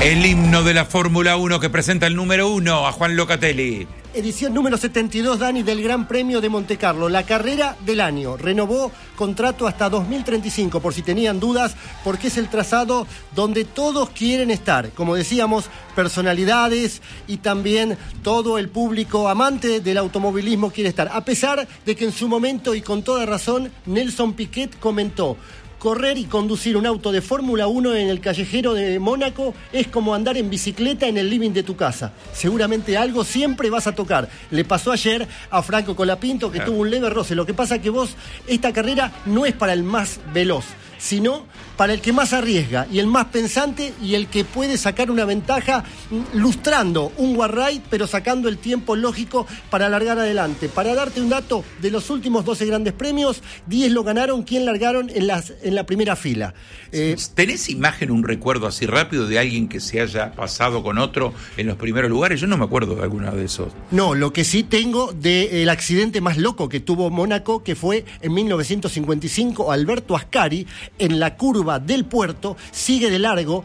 El himno de la Fórmula 1 que presenta el número 1 a Juan Locatelli. Edición número 72, Dani, del Gran Premio de Montecarlo. La carrera del año. Renovó contrato hasta 2035, por si tenían dudas, porque es el trazado donde todos quieren estar. Como decíamos, personalidades y también todo el público amante del automovilismo quiere estar. A pesar de que en su momento, y con toda razón, Nelson Piquet comentó: correr y conducir un auto de Fórmula 1 en el callejero de Mónaco es como andar en bicicleta en el living de tu casa. Seguramente algo siempre vas a tocar. Le pasó ayer a Franco Colapinto, que tuvo un leve roce. Lo que pasa es que esta carrera no es para el más veloz, sino para el que más arriesga y el más pensante y el que puede sacar una ventaja lustrando un Warride, pero sacando el tiempo lógico para largar adelante. Para darte un dato, de los últimos 12 grandes premios, 10 lo ganaron quien largaron en la primera fila. ¿Tenés un recuerdo así rápido de alguien que se haya pasado con otro en los primeros lugares? Yo no me acuerdo de alguno de esos. No, lo que sí tengo del accidente más loco que tuvo Mónaco, que fue en 1955, Alberto Ascari, en la curva del puerto, sigue de largo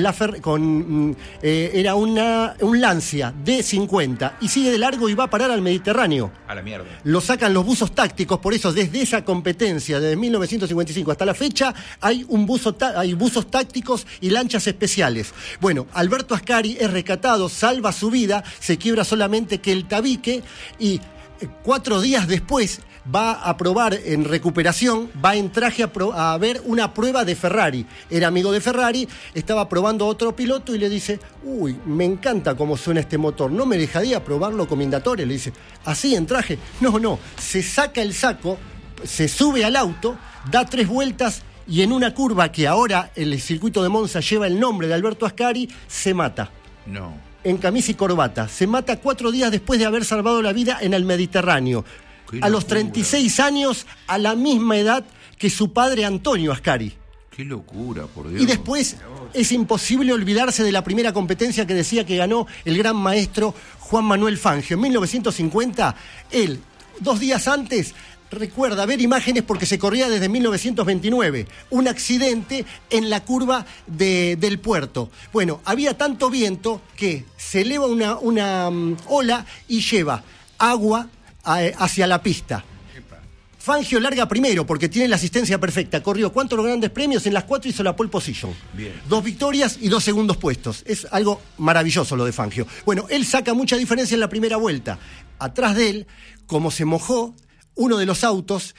era un Lancia D50 y sigue de largo y va a parar al Mediterráneo. A la mierda. Lo sacan los buzos tácticos, por eso desde esa competencia, desde 1955 hasta la fecha, hay buzos tácticos y lanchas especiales. Bueno, Alberto Ascari es rescatado, salva su vida, se quiebra solamente que el tabique y 4 días después va a probar en recuperación, va en traje a ver una prueba de Ferrari. Era amigo de Ferrari, estaba probando a otro piloto y le dice: uy, me encanta cómo suena este motor, ¿no me dejaría probarlo con Mindatore? Le dice: ¿así en traje? No, se saca el saco, se sube al auto, da 3 vueltas y en una curva que ahora el circuito de Monza lleva el nombre de Alberto Ascari, se mata. No. En camisa y corbata. Se mata 4 días después de haber salvado la vida en el Mediterráneo. A los 36 años, a la misma edad que su padre Antonio Ascari. ¡Qué locura, por Dios! Y después es imposible olvidarse de la primera competencia que decía que ganó el gran maestro Juan Manuel Fangio. En 1950, él, 2 días antes, recuerda ver imágenes porque se corría desde 1929. Un accidente en la curva del puerto. Bueno, había tanto viento que se eleva una ola y lleva agua hacia la pista. Fangio larga primero porque tiene la asistencia perfecta. Corrió 4 grandes premios, en las 4 hizo la pole position. Bien. 2 victorias y 2 segundos puestos. Es algo maravilloso lo de Fangio. Bueno, él saca mucha diferencia en la primera vuelta. Atrás de él, como se mojó, uno de los autos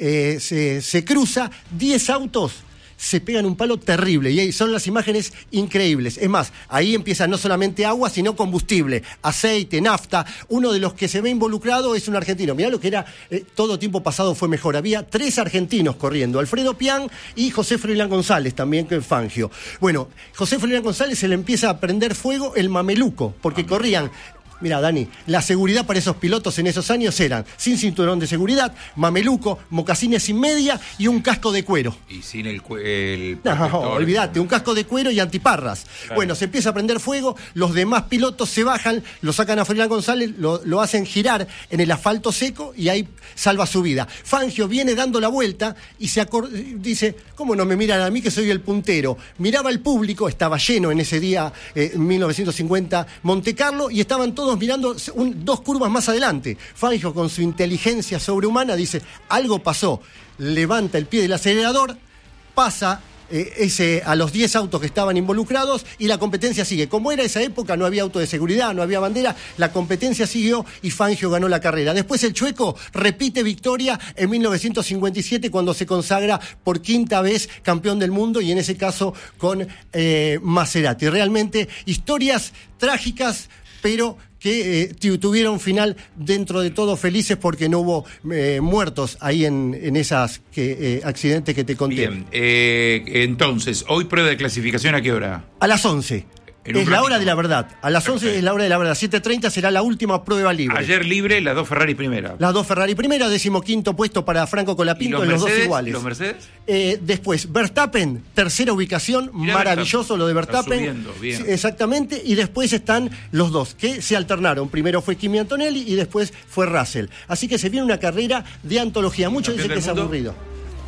se cruza, 10 autos se pegan un palo terrible y ahí son las imágenes increíbles. Es más, ahí empieza no solamente agua, sino combustible, aceite, nafta. Uno de los que se ve involucrado es un argentino. Mirá lo que era, todo tiempo pasado fue mejor. Había 3 argentinos corriendo, Alfredo Pian y José Froilán González, también que Fangio. Bueno, José Froilán González se le empieza a prender fuego el mameluco, porque corrían. Mira, Dani, la seguridad para esos pilotos en esos años eran sin cinturón de seguridad, mameluco, mocasines sin media y un casco de cuero. Y sin el no, olvídate, un casco de cuero y antiparras. Claro. Bueno, se empieza a prender fuego, los demás pilotos se bajan, lo sacan a Froilán González, lo hacen girar en el asfalto seco y ahí salva su vida. Fangio viene dando la vuelta y dice: ¿cómo no me miran a mí que soy el puntero? Miraba al público, estaba lleno en ese día, 1950, Montecarlo, y estaban todos mirando 2 curvas más adelante. Fangio, con su inteligencia sobrehumana, dice: algo pasó. Levanta el pie del acelerador, pasa a los 10 autos que estaban involucrados y la competencia sigue. Como era esa época, no había auto de seguridad, no había bandera, la competencia siguió y Fangio ganó la carrera. Después el Chueco repite victoria en 1957 cuando se consagra por 5ª vez campeón del mundo, y en ese caso con Maserati. Realmente historias trágicas, pero que tuvieron final dentro de todo felices porque no hubo muertos ahí en esas accidentes que te conté. Bien, entonces, hoy prueba de clasificación, ¿a qué hora? A las 11. Es la hora de la verdad. A las 11 es la hora de la verdad. 7:30 será la última prueba libre. Ayer libre, las 2 Ferrari primera. Las 2 Ferrari primera, 15º puesto para Franco Colapinto, en los 2 iguales. ¿Los Mercedes? Después, Verstappen, 3ª ubicación. Mirá, maravilloso lo de Verstappen. Subiendo, bien. Exactamente. Y después están los 2 que se alternaron. Primero fue Kimi Antonelli y después fue Russell. Así que se viene una carrera de antología. Muchos dicen que es aburrido.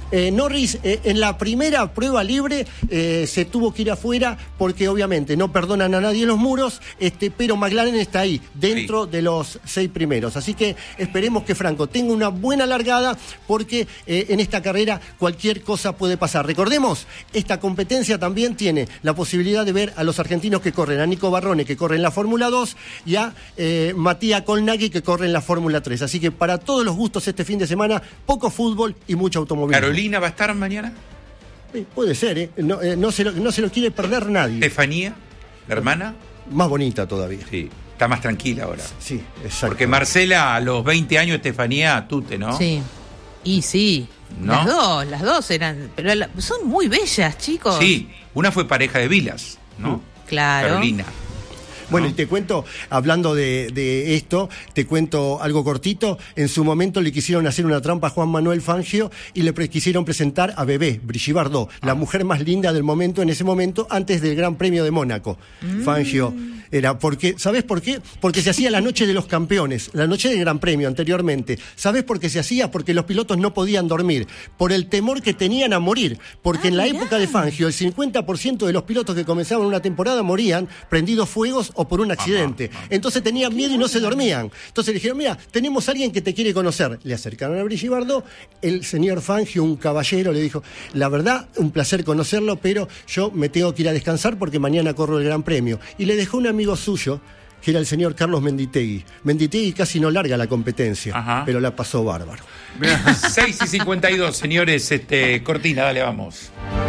Norris en la primera prueba libre se tuvo que ir afuera porque obviamente no perdonan a nadie los muros, pero McLaren está ahí, dentro de los 6 primeros. Así que esperemos que Franco tenga una buena largada porque en esta carrera cualquier cosa puede pasar. Recordemos, esta competencia también tiene la posibilidad de ver a los argentinos que corren, a Nico Barrone que corre en la Fórmula 2 y a Matías Colnaghi que corre en la Fórmula 3. Así que para todos los gustos este fin de semana, poco fútbol y mucho automovilismo. ¿Carolina va a estar mañana? Puede ser, no se lo quiere perder nadie. ¿Estefanía, la hermana? Más bonita todavía. Sí, está más tranquila ahora. Sí, exacto. Porque Marcela a los 20 años, Estefanía, tute, ¿no? Sí, y sí. ¿No? Las dos eran, pero son muy bellas, chicos. Sí, una fue pareja de Vilas, ¿no? Claro. Carolina. Bueno, y te cuento, hablando de esto, te cuento algo cortito. En su momento le quisieron hacer una trampa a Juan Manuel Fangio y le quisieron presentar a Bebé, Brigitte Bardot, la mujer más linda del momento en ese momento, antes del Gran Premio de Mónaco. Fangio era porque, ¿sabés por qué? Porque se hacía la noche de los campeones, la noche del Gran Premio anteriormente. ¿Sabés por qué se hacía? Porque los pilotos no podían dormir, por el temor que tenían a morir. Porque en la época de Fangio, el 50% de los pilotos que comenzaban una temporada morían prendidos fuegos o por un accidente. Entonces tenían miedo y no se dormían. Entonces le dijeron, mira, tenemos a alguien que te quiere conocer. Le acercaron a Brigitte Bardot, el señor Fangio, un caballero, le dijo, la verdad, un placer conocerlo, pero yo me tengo que ir a descansar porque mañana corro el Gran Premio. Y le dejó un amigo suyo, que era el señor Carlos Menditegui. Menditegui casi no larga la competencia, pero la pasó bárbaro. 6:52, señores, Cortina, dale, vamos.